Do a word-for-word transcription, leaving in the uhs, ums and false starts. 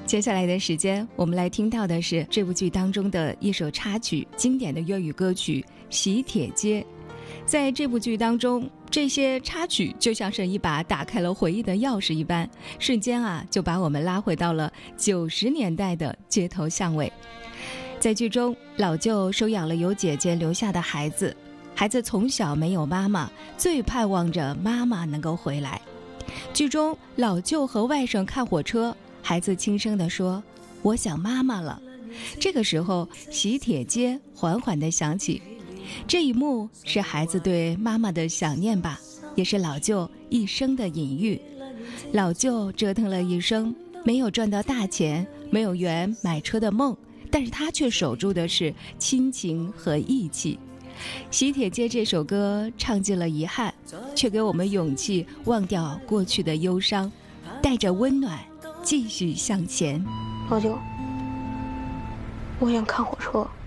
接下来的时间，我们来听到的是这部剧当中的一首插曲，经典的粤语歌曲《喜帖街》。在这部剧当中，这些插曲就像是一把打开了回忆的钥匙一般，瞬间啊就把我们拉回到了九十年代的街头巷尾。在剧中，老舅收养了由姐姐留下的孩子，孩子从小没有妈妈，最盼望着妈妈能够回来。剧中老舅和外甥看火车，孩子轻声地说：“我想妈妈了。”这个时候，喜帖街缓缓地响起，这一幕是孩子对妈妈的想念吧，也是老舅一生的隐喻。老舅折腾了一生，没有赚到大钱，没有圆买车的梦，但是他却守住的是亲情和义气。喜帖街这首歌唱尽了遗憾，却给我们勇气忘掉过去的忧伤，带着温暖继续向前。 老舅，我想看火车。